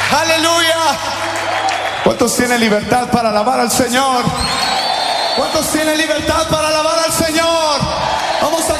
Aleluya. ¿Cuántos tienen libertad para alabar al Señor? ¿Cuántos tienen libertad para alabar al Señor? Vamos a